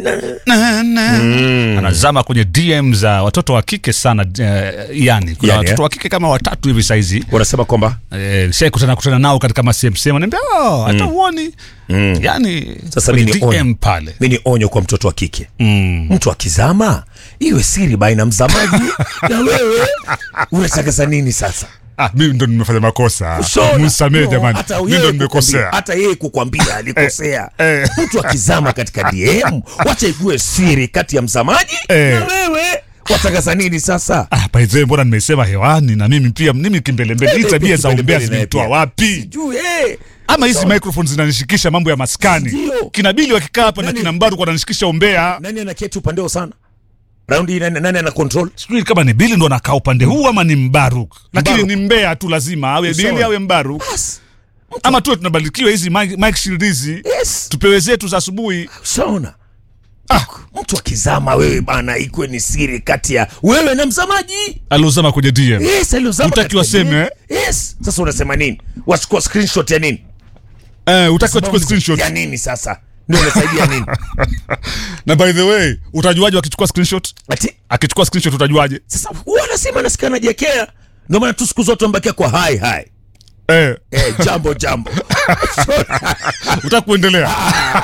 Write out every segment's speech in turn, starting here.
Anazama kwenye DM za watoto wa kike sana, yani kuna watoto wa kike kama watatu hivi saizi wanasema kwamba sasa kutana nao katika MSM wanaambia hata uone. Yani sasa mimi DM pale. Mimi ni onyo kwa mtoto wa kike. Mtu akizama iwe siri baina mzamaji na wewe. Unataka nini sasa? Mimi ndo nimefanya makosa. Mnisamehe jamani. Mimi ndo nimekosea. Hata yeye kukwambia alikosea. Mtu akizama katika DM, wacha iwe siri kati ya mzamaji na wewe. Wataka nini sasa? By the way, mbona nimesema hewani na mimi pia kimbelembele. Hii tabia za umbea zimetoa wapi? Sijui ama hizi microphones zinanishikisha mambo ya maskani. Kinabili wakikaa hapa na kina Mbaru kwa ananishikisha umbea. Nani anaketi upande wao sana? Round hii nani ana control? Sijui kama ni Bili ndo anakaa upande huu ama ni Mbaruk. Lakini ni mbea tu, lazima awe Bili awe Mbaruk. Ama tu tunabarikiwa hizi mic shield hizi. Tupewe zetu za asubuhi. Unaona? Mtu akizama wewe bana, ikuwe ni siri kati ya wewe na msamaji. Alozama kwenye DM. Yes, alozama. Utakiwa seme. Yes. Sasa unasema nini? Wachukua screenshot ya nini? Utakiwa chukua screenshot ya nini sasa? Ndio unasaidia nini? Na by the way, utajuaje akichukua screenshot? Akichukua screenshot utajuaje? Sasa wanasema nasikia anajiekea. Ndio maana tu siku zote mbakia kwa hi. Jambo. Utakuendelea.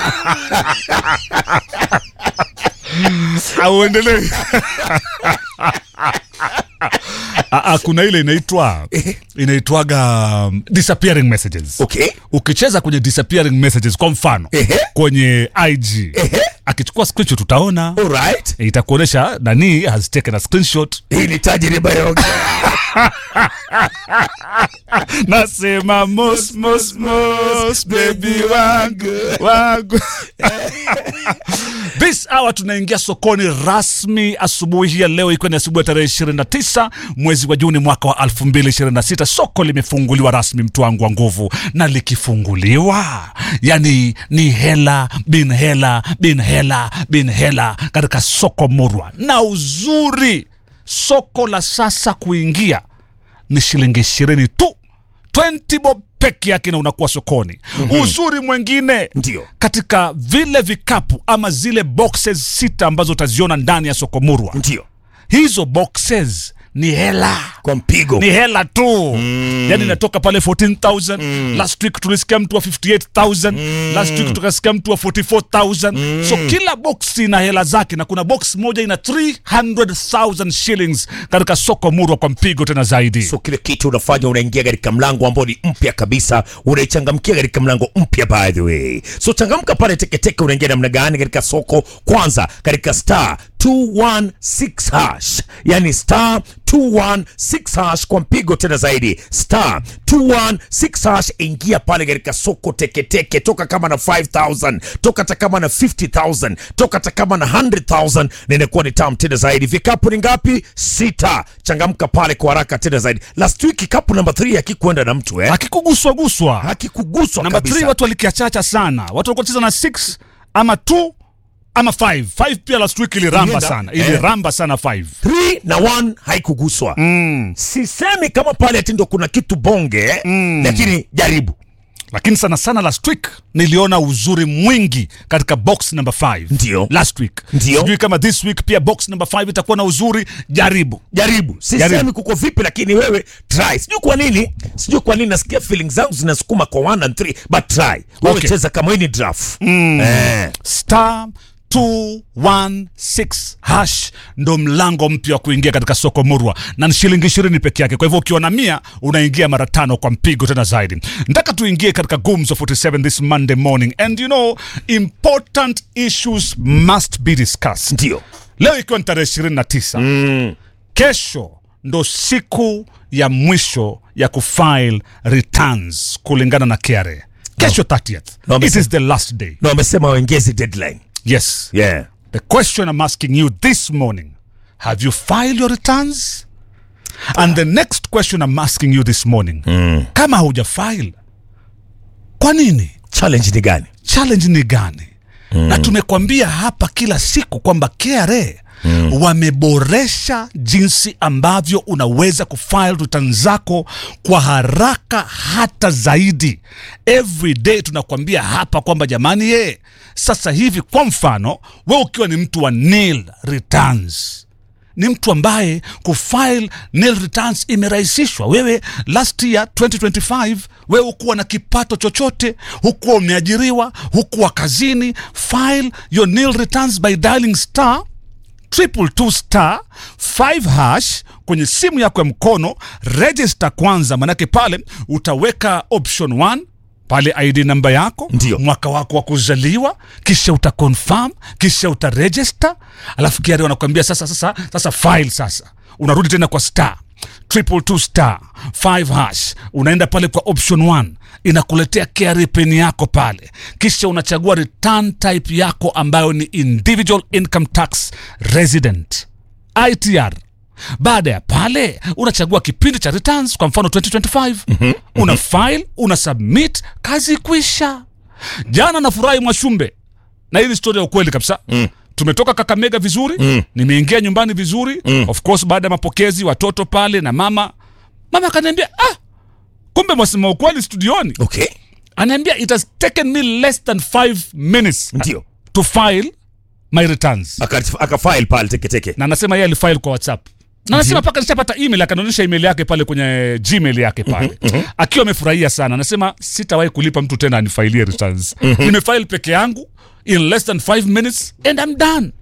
Au endelee. Kuna ile inaitwaga disappearing messages. Okay. Ukicheza kwenye disappearing messages kwa mfano kwenye IG, akichukua screenshot utaona. Alright. Itakuonesha nani has taken a screenshot. Hii ni tajriba yangu. Nasema mos baby wangu. This hour tunaingia sokoni rasmi asubuhi ya leo, ikiwa ni asubuhi ya tarehe 29 mwezi wa Juni mwaka wa 2026. Soko limefunguliwa rasmi, mtu wangu wa nguvu, na likifunguliwa yani ni hela bin hela katika soko murwa. Na uzuri, soko la sasa kuingia ni shilingi 20 tu, 20 bob peke yake na unakuwa sokoni. Uzuri mwingine ndio katika vile vikapu ama zile boxes 6 ambazo utaziona ndani ya soko murwa. Ndio hizo boxes ni hela kwa mpigo, ni hela tu. Yani natoka pale 14,000. Last week tulisikia mtu wa 58,000. Last week tukasikia mtu wa 44,000. So kila box ina hela zake, na kuna box moja ina 300,000 shillings katika soko murwa kwa mpigo tena zaidi. So kile kitu unafanya, unaingia katika mlango ambao ni mpya kabisa, unaichangamkia katika mlango mpya by the way. So changamka pale teketeke. Unaingia namna gani katika soko? Kwanza katika star 216 hash, yani star 216 hash kwa mpigo tena zaidi. Star 216 hash, ingia pale katika soko teketeke. Toka kama na 5,000, toka hata kama na 50,000, toka hata kama na 100,000, na inakuwa ni tamu tena zaidi. Vikapu ni ngapi? 6. Changamka pale kwa haraka tena zaidi. Last week kikapu number 3 hakikuenda na mtu hakikuguswa kabisa. Number 3 watu walikiachacha sana. Watu walikuwa cheza na 6 ama 2 ama 5. 5 pia last week iliramba sana. Iliramba sana 5. 3 na 1 haikuguswa. Sisemi kama pale ati ndo kuna kitu bonge, lakini jaribu. Lakini sana last week niliona uzuri mwingi katika box number 5. Ndio. Last week. Sijui kama this week pia box number 5 itakuwa na uzuri. Jaribu. Sisemi kuko vipi, lakini wewe try. Sijui kwa nini nasikia feelings zangu zinasukuma kwa 1 and 3, but try. Wewe cheza kama ni draft. Star 216 hash ndo mlango mpya wa kuingia katika soko murwa, na ni shilingi 20 peke yake. Kwa hivyo ukiwa na 100 unaingia mara 5 kwa mpigo tena zaidi. Nataka tuingie katika Gumzo 47 this Monday morning, and you know important issues must be discussed. Ndio. Leo ikiwa ni tarehe 29. Kesho ndo siku ya mwisho ya kufile returns kulingana na KRA. Kesho 30th. It is the last day. No, wamesema waongeze deadline. Yes. Yeah. The question I'm asking you this morning, have you filed your returns? And the next question I'm asking you this morning, kama huja file, kwa nini? Challenge ni gani? Na tumekwambia hapa kila siku kwamba KRA wameboresha jinsi ambavyo unaweza kufile return zako kwa haraka hata zaidi. Every day tunakwambia hapa kwamba jamani sasa hivi kwa mfano wewe ukiwa ni mtu wa nil returns, ni mtu ambaye kufile nil returns imerahisishwa. Wewe last year 2025 wewe hukuwa na kipato chochote, hukuwa umeajiriwa, hukuwa kazini. File your nil returns by dialing *222*5# kwenye simu yako ya mkono. Register kwanza, manake pale utaweka option 1 pale ID namba yako, Ndiyo. mwaka wako wa kuzaliwa, kisha utaconfirm, kisha utaregister, alafu KRA wanakuambia sasa file sasa. Unarudi tena kwa *222*5#, unaenda pale kwa option 1, inakuletea KRA pin yako pale, kisha unachagua return type yako ambayo ni individual income tax resident ITR. Baada ya pale unachagua kipindi cha returns, kwa mfano 2025. Una file, una submit, kazi kwisha. Jana nafurahi Mwashumbe, na hii story ya ukweli kabisa. Tumetoka Kakamega vizuri, nimeingia nyumbani vizuri. Of course baada ya mapokezi watoto pale na mama akaniambia kumbe mwasema ukweli studioni. Okay. Ananiambia it has taken me less than 5 minutes Ndio. to file my returns. Akafile pale teke. Na anasema yeye alifile kwa WhatsApp. Na anasema paka nishapata email, akanionyesha email yake pale kwenye Gmail yake pale. Akiwa amefurahia sana. Anasema sitawahi kulipa mtu tena anifailie returns. Nimefile peke yangu in less than 5 minutes and I'm done.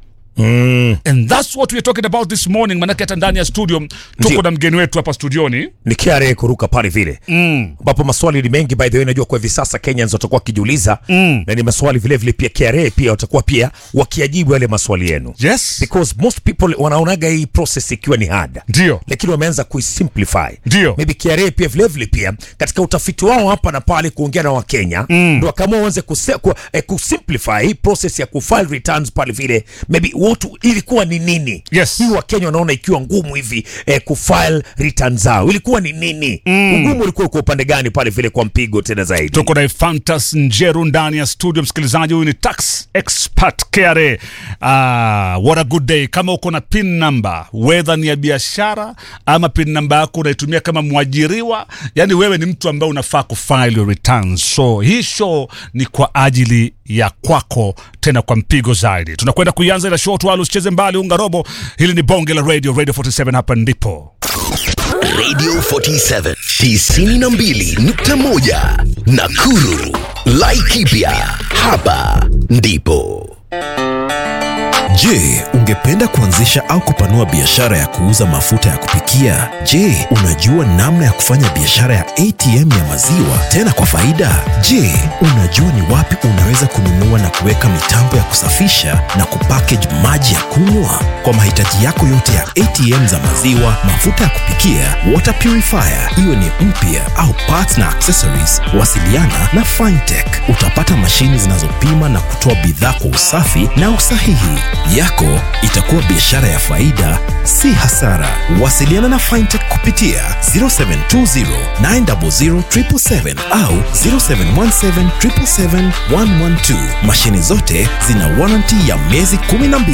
And that's what we're talking about this morning. Manake hata ndani ya studio tuko na mgeni wetu hapa studioni. Ni KRA kuruka pale vile. Ambapo maswali ni mengi by the way, najua kwa hivi sasa Kenyans watakuwa kijiuliza, na ni maswali vile vile pia KRA pia watakuwa pia wakiajibu yale maswali yenu. Yes. Because most people wanaonaga hii process ikiwa ni hard. Ndio. Lakini wameanza kuisimplify. Ndio. Maybe KRA pia vile vile pia katika utafiti wao hapa na pale kuongea na Wakenya, ndio wakaamua waanze kusimplify hii process ya kufile returns pale vile. Maybe watu ilikuwa ni nini? Yes. Hii Wakenya wanaona ikiwa ngumu hivi kufile returns zao. Ilikuwa ni nini? Ugumu ulikuwa kwa upande gani pale vile kwa mpigo tena zaidi? Tuko na Fantas Njeru ndani ya studio. Msikilizaji, huyu ni tax expert KRA. What a good day. Kama uko na pin number, whether ni ya biashara ama pin number yako unaitumia kama mwajiriwa, yani wewe ni mtu ambaye unafaa kufile your returns. So hii show ni kwa ajili ya kwako tena kwa mpigo zaidi. Tunakwenda kuianza ile show, wala usicheze mbali unga robo. Hili ni bonge la Radio 47, hapa ndipo Radio 47 92.1 Nakuru. Laikipia, hapa ndipo. Je, ungependa kuanzisha au kupanua biashara ya kuuza mafuta ya kupikia? Je, unajua namna ya kufanya biashara ya ATM ya maziwa tena kwa faida? Je, unajua ni wapi unaweza kununua na kuweka mitambo ya kusafisha na kupackage maji ya kunywa? Kwa mahitaji yako yote ya ATM za maziwa, mafuta ya kupikia, water purifier, iwe ni mpya au parts na accessories, wasiliana na Fintech. Utapata mashini zinazopima na kutoa bidhaa kwa usafi na usahihi. Yako itakuwa biashara ya faida, si hasara. Wasiliana na Fintech kupitia 0720 900 777 au 0717 777 112. Mashini zote zina warranty ya miezi 12.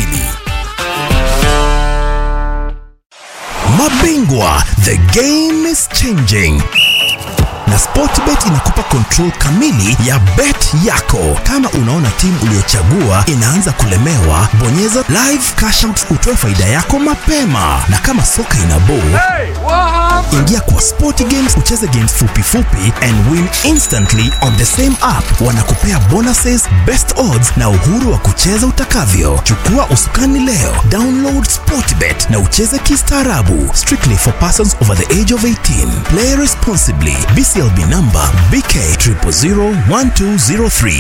Mabingwa, the game is changing. Na Sportbet inakupa control kamili ya bet yako. Kama unaona timu uliyochagua inaanza kulemewa, bonyeza live cash out utoe faida yako mapema. Na kama soka ina ball, ingia kwa Sporty Games ucheze games fupi and win instantly on the same app. Wanakupea bonuses, best odds na uhuru wa kucheza utakavyo. Chukua usukani leo, download Sportbet na ucheze kistaarabu. Strictly for persons over the age of 18. Play responsibly. BCLB number BK 0001203.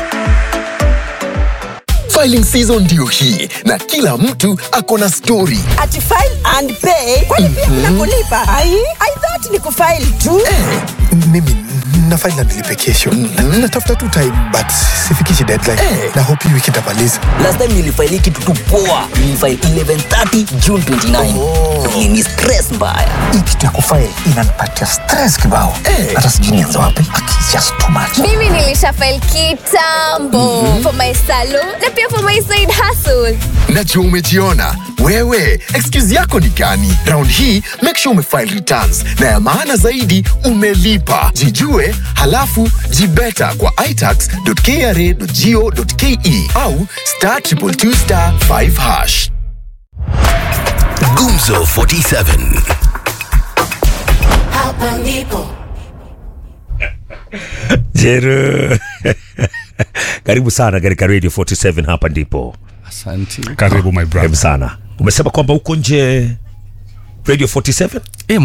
Filing season ndio hii na kila mtu ako na story. Ati file and pay. Kwani pia kuna kulipa? I thought ni kufile tu. Mimi na file na nilipe kesho. Natafuta tu time but sifikishi deadline. Na hope wiki nitamaliza. Last time nilifile kitu tu poa. Nilifile 11:30 June 29. Ni stress mbaya. Hii kitu ya kufile inanipatia stress kibao. Hata sijui nianze wapi. It's just too much. Mimi nilisha file kitambo for my salon na pia for my side hustle. Najua umejiona. Wewe, excuse yako ni gani? Round hii, make sure umefile returns. Na ya maana zaidi, umelipa. Jijue, halafu jibeta kwa itax.kra.go.ke au *222*5#. Gumzo 47. Hapa ndipo Jeru. Karibu sana katika Radio 47 hapa ndipo. Asante. Karibu my brother. Karibu sana. Umesema kwamba uko nje Radio 47?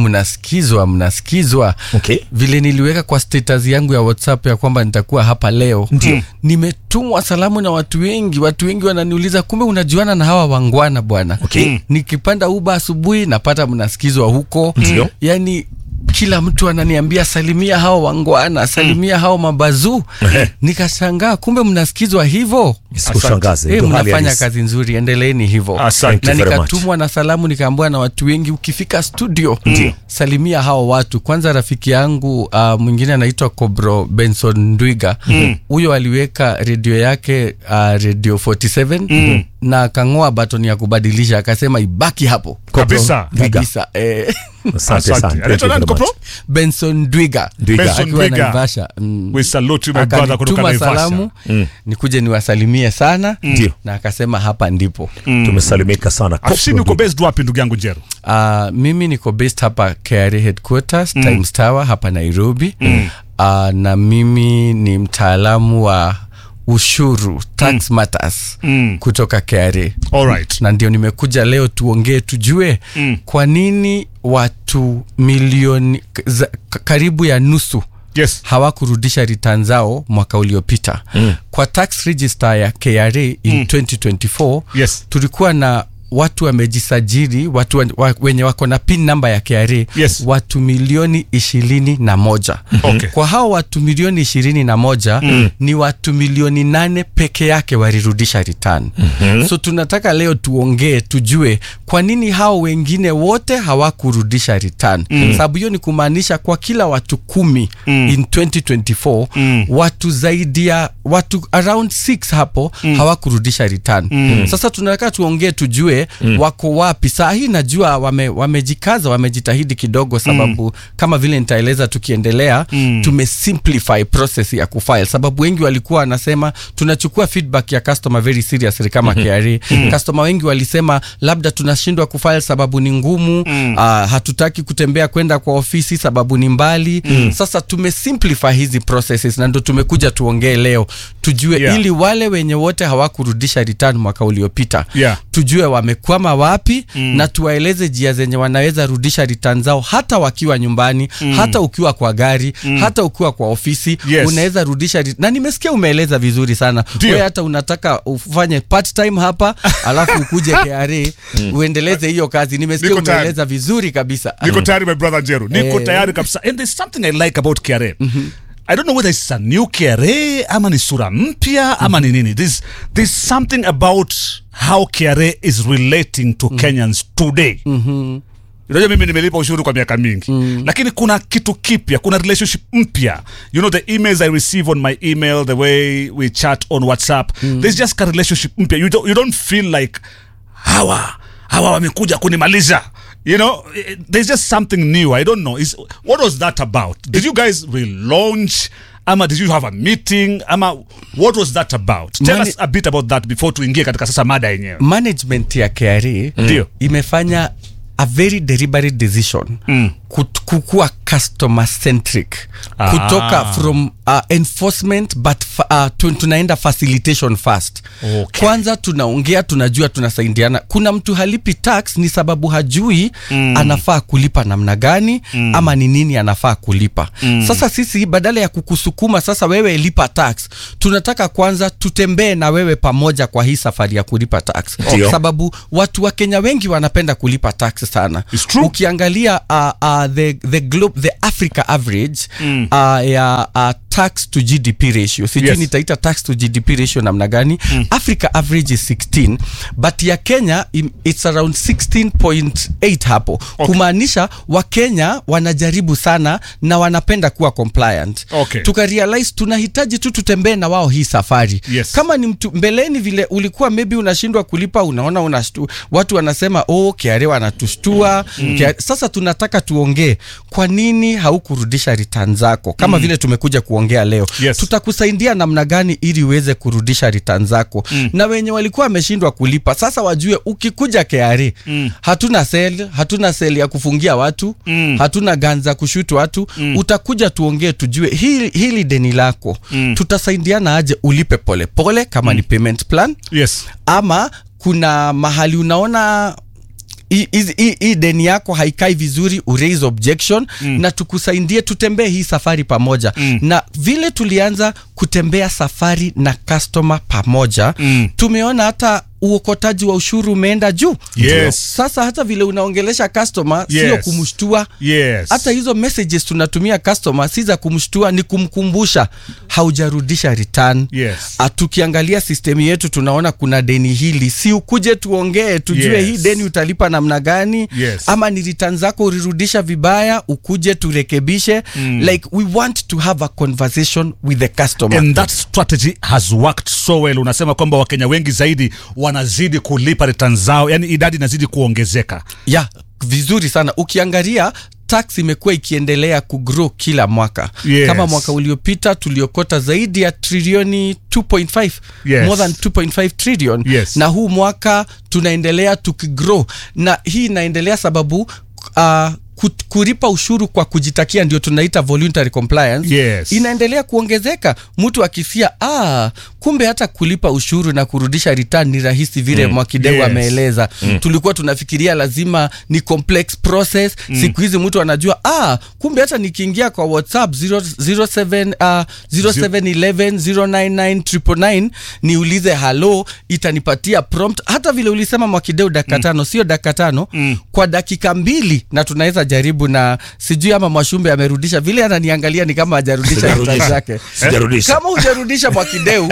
Mnasikizwa. Okay. Vile niliweka kwa status yangu ya WhatsApp ya kwamba nitakuwa hapa leo. Ndio. Nimetumwa salamu na watu wengi wananiuliza kumbe unajuana na hawa wangwana bwana. Okay. Nikipanda Uber asubuhi napata mnasikizwa huko. Ndio. Yani kila mtu ananiambia salimia hao wangwana, salimia hao mabazu. Nikashangaa kumbe mnasikizwa hivyo. Sikushangaze. Mnafanya kazi nzuri, endeleeni hivyo. Asante. Na nikatumwa na salamu nikaambiwa na watu wengi ukifika studio salimia hao watu. Kwanza rafiki yangu mwingine anaitwa Kobro Benson Ndwiga. Huyo aliweka radio yake Radio 47 na kangoa button ya kubadilisha akasema ibaki hapo. Kabisa. Asante sana. Anaitwa nani Kopro? Benson Ndwiga. Benson Ndwiga. Naivasha. We salute you my brother kutoka Naivasha. Salamu, nikuje niwasalimie sana. Na akasema hapa ndipo. Tumesalimika sana. Afsini uko based wapi ndugu yangu Jero? Mimi niko based hapa KRA Headquarters, Times Tower hapa Nairobi. Na mimi ni mtaalamu wa ushuru, tax matters kutoka KRA. Alright. Na ndio nimekuja leo tuongee tujue kwa nini watu milioni karibu ya nusu hawakurudisha return zao mwaka uliopita. Kwa tax register ya KRA in 2024 tulikuwa na watu wamejisajili, watu wenye wako na PIN number ya KRA, watu milioni 21. Okay. Kwa hao watu milioni 21 ni watu milioni 8 peke yake walirudisha return. So tunataka leo tuongee tujue kwa nini hao wengine wote hawakurudisha return. Sababu hiyo ni kumaanisha kwa kila watu 10 in 2024 watu zaidi ya watu around 6 hapo hawakurudisha return. Sasa tunataka tuongee tujue wako wapi. Saa hii najua wamejikaza, wamejitahidi kidogo sababu kama vile nitaeleza tukiendelea tumesimplify process ya kufile. Sababu wengi walikuwa wanasema tunachukua feedback ya customer very seriously kama KRA. Customer wengi walisema labda tunashindwa kufile sababu ni ngumu, hatutaki kutembea kwenda kwa ofisi sababu ni mbali. Sasa tumesimplify hizi processes na ndio tumekuja tuongee leo tujue ili wale wenye wote hawakurudisha return mwaka uliopita tujue wamekwama wapi na tuwaeleze njia zenye wanaweza rudisha return zao hata wakiwa nyumbani, hata ukiwa kwa gari, hata ukiwa kwa ofisi unaweza rudisha na nimesikia umeeleza vizuri sana. Wewe hata unataka ufanye part time hapa alafu ukuje KRA uendeleze hiyo kazi. Nimesikia umeeleza vizuri kabisa. Niko tayari my brother Jero. Niko tayari kabisa. And there's something I like about KRA. I don't know whether it's a new KRA ama ni sura mpya ama ni nini. There's something about how KRA is relating to Kenyans today. Unajua mimi nimelipa ushuru kwa miaka mingi. Lakini kuna kitu kipya, kuna relationship mpya. You know the emails I receive on my email, the way we chat on WhatsApp. There's just a relationship mpya. You don't feel like hawa wamekuja kunimaliza. You know, there's just something new. I don't know. What was that about? Did you guys relaunch? Ama did you have a meeting? Ama what was that about? Tell us a bit about that before tuingie katika sasa mada yenyewe. Management ya KRA imefanya a very deliberate decision kukua customer centric kutoka from enforcement but tunaenda facilitation first. Okay. Kwanza tunaongea, tunajua, tunasaidiana. Kuna mtu halipi tax ni sababu hajui anafaa kulipa namna gani ama ni nini anafaa kulipa. Sasa sisi badala ya kukusukuma sasa wewe lipa tax, tunataka kwanza tutembee na wewe pamoja kwa hii safari ya kulipa tax. Sababu watu wa Kenya wengi wanapenda kulipa tax sana. Ukiangalia the Africa average ya tax to GDP ratio. Sijui nitaita tax to GDP ratio namna gani. Africa average is 16, but ya Kenya it's around 16.8 hapo. Kumaanisha wa Kenya wanajaribu sana na wanapenda kuwa compliant. Tukarealize tunahitaji tu tutembee na wao hii safari. Kama ni mtu mbeleni vile ulikuwa maybe unashindwa kulipa, unaona watu wanasema KRA wanatushtua. Sasa tunataka tuongee kwa nini haukurudisha return zako kama vile tumekuja kuongea leo. Tutakusaidia namna gani ili uweze kurudisha return zako. Na wenye walikuwa wameshindwa kulipa sasa wajue ukikuja KRA hatuna sell ya kufungia watu, hatuna ganza kushutu watu. Utakuja tuongee tujue hili deni lako tutasaidiana aje ulipe pole pole kama ni payment plan. Ama kuna mahali unaona hii deni yako haikai vizuri, raise objection na tukusaidie tutembee hii safari pamoja. Na vile tulianza kutembea safari na customer pamoja, tumeona hata uokotaji wa ushuru umeenda juu. Sasa hata vile unaongelesha customer sio kumshtua. Hata hizo messages tunatumia customer si za kumshtua, ni kumkumbusha haujarudisha return. Tukiangalia system yetu tunaona kuna deni hili, si ukuje tuongee tujue hii deni utalipa namna gani. Ama ni return zako ulirudisha vibaya, ukuje turekebishe. Like we want to have a conversation with the customer, and that strategy has worked so well. Unasema kwamba Wakenya wengi zaidi wanazidi kulipa return zao, yani idadi inazidi kuongezeka. Vizuri sana. Ukiangalia tax imekuwa ikiendelea kugrow kila mwaka. Kama mwaka uliopita tuliokota zaidi ya trilioni 2.5, more than 2.5 trillion. Na huu mwaka tunaendelea tukigrow, na hii inaendelea sababu kulipa ushuru kwa kujitakia ndio tunaita voluntary compliance. Inaendelea kuongezeka. Mtu akisia kumbe hata kulipa ushuru na kurudisha return ni rahisi vile Mwakideu ameeleza. Tulikuwa tunafikiria lazima ni complex process. Siku hizi mtu anajua kumbe hata nikiingia kwa WhatsApp 0711099999 niulize hello, itanipatia prompt. Hata vile ulisema Mwakideu dakika 5, sio dakika 5, kwa dakika 2 na tunaweza jaribu. Na sijui ama Mwashumbe amerudisha, vile ananiangalia ni kama hajarudisha return zake. Kama hujarudisha Mwakideu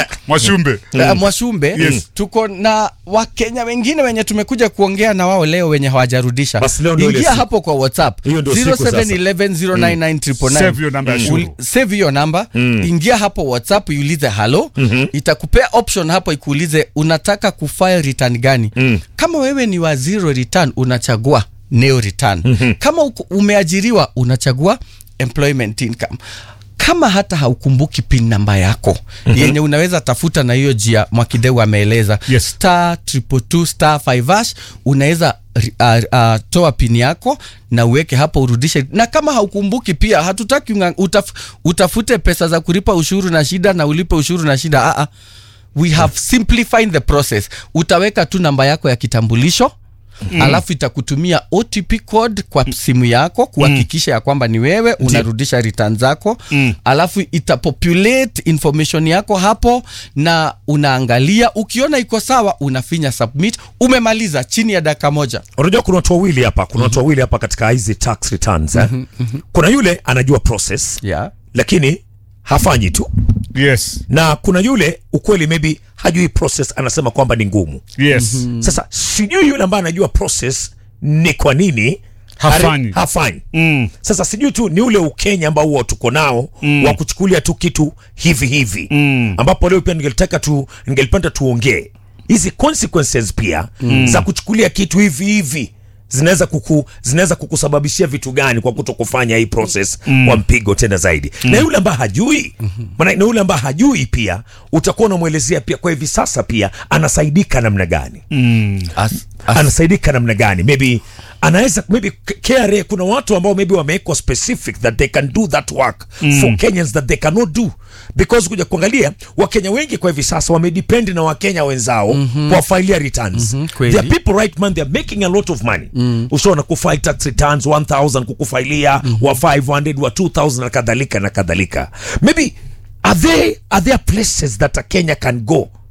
Mwashumbe, tuko na Wakenya wengine wenye tumekuja kuongea na wao leo wenye hawajarudisha. Ingia hapo kwa WhatsApp 0711099999. Save your number. Ingia hapo WhatsApp, iulize hello. Itakupea option hapo ikuulize unataka kufile return gani. Kama wewe ni wa zero return unachagua neo return. Kama umeajiriwa unachagua employment income. Kama hata haukumbuki pin namba yako yenye unaweza tafuta na hiyo jia Mwakideu ameeleza, *222*5#, unaweza toa pin yako na uweke hapo urudishe. Na kama haukumbuki pia hatutaki utafute pesa za kulipa ushuru na shida na ulipe ushuru na shida. We have simplified the process. Utaweka tu namba yako ya kitambulisho. Alafu itakutumia OTP code kwa simu yako kuhakikisha ya kwamba ni wewe unarudisha return zako. Alafu itapopulate information yako hapo na unaangalia, ukiona iko sawa unafinya submit, umemaliza chini ya dakika 1. Unajua kuna watu wawili hapa, katika hizi tax returns. Kuna yule anajua process lakini hafanyi tu. Na kuna yule ukweli maybe hajui process, anasema kwamba ni ngumu. Sasa sijui yule ambaye anajua process ni kwa nini hafanyi. Sasa sijui tu ni ule Ukenya ambao huwa tuko nao wa kuchukulia tu kitu hivi ambapo leo pia ningelipenda tuongee hizi consequences pia za kuchukulia kitu hivi zinaweza kukusababishia vitu gani kwa kutokufanya hii process kwa mpigo tena zaidi. Na yule ambaye hajui, maana na yule ambaye hajui pia utakuwa unamuelezea pia kwa hivi sasa pia anasaidika namna gani. Anasaidika namna gani? Maybe anaweza KRA, kuna watu ambao maybe wamewekwa specific that they can do that work for Kenyans that they cannot do, because kuja kuangalia Wakenya wengi kwa hivi sasa wamedepend na Wakenya wenzao kwa filing returns. There are people right man, they are making a lot of money. Ushaona kufile tax returns 1000 kukufilia wa 500 wa 2000 na kadhalika. Maybe are there places that a Kenya can go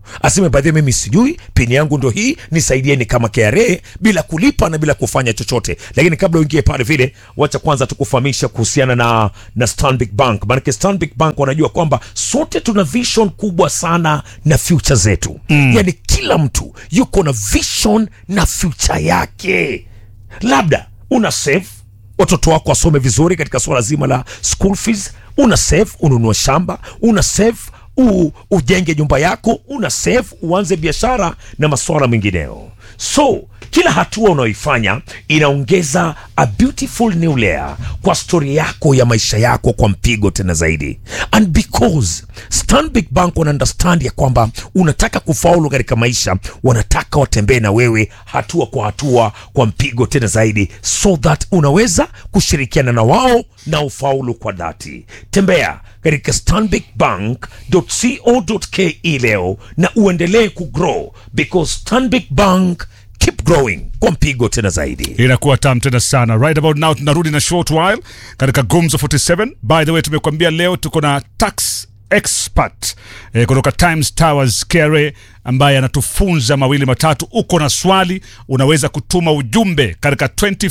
aseme baadhi mimi sijui, pini yangu ndo hii, nisaidieni kama KRA, bila kulipa na bila kufanya chochote. Lakini kabla uingie pale vile, wacha kwanza tukufahamisha kuhusiana na Stanbic Bank. Maana Stanbic Bank wanajua kwamba sote tuna vision kubwa sana na future zetu. Yani kila mtu yuko na vision na future yake. Labda una save watoto wako wasome vizuri katika swala zima la school fees, una save ununue shamba, una save ujenge nyumba yako, una save uanze biashara na masuala mengineo. So kila hatua unaoifanya inaongeza a beautiful new layer kwa story yako ya maisha yako kwa mpigo tena zaidi. And because Stanbic Bank wana understand ya kwamba unataka kufaulu katika maisha, wanataka watembee na wewe hatua kwa hatua kwa mpigo tena zaidi, so that unaweza kushirikiana na wao na ufaulu kwa dhati. Tembea katika stanbicbank.co.ke leo na uendelee kugrow, because Stanbic Bank keep growing kwa mpigo tena zaidi. Inakuwa tamu tena sana. Right about now tunarudi na short while katika Gumzo 47. By the way, tumekuambia leo tuko na tax expert kutoka Times Towers KRA ambaye anatufunza mawili matatu. Uko na swali, unaweza kutuma ujumbe katika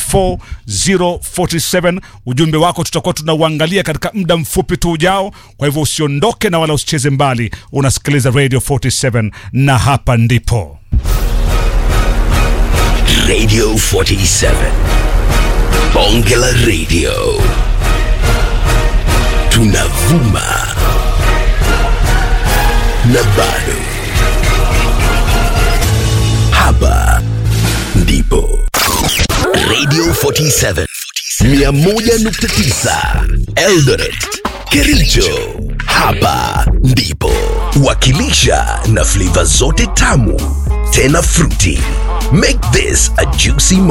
24047. Ujumbe wako tutakuwa tunauangalia katika muda mfupi tu ujao. Kwa hivyo usiondoke na wala usicheze mbali. Unasikiliza Radio 47 na hapa ndipo Radio 47 Bongela Radio. Tunavuma na bado hapa ndipo Radio 47 101.9 Eldoret Kericho. Hapa ndipo wakilisha na flavor zote tamu tena fruity. Make this a juicy